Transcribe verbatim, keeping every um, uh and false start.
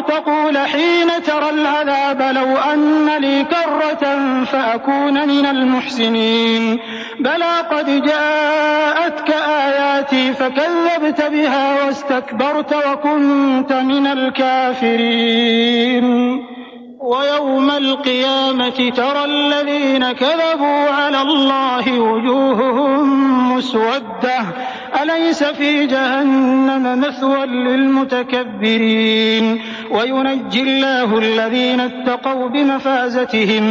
تقول حين ترى العذاب لو أن لي كرة فأكون من المحسنين بلى قد جاءتك آياتي فكذبت بها واستكبرت وكنت من الكافرين ويوم القيامة ترى الذين كذبوا على الله وجوههم مسودة أليس في جهنم مثوى للمتكبرين وينجي الله الذين اتقوا بمفازتهم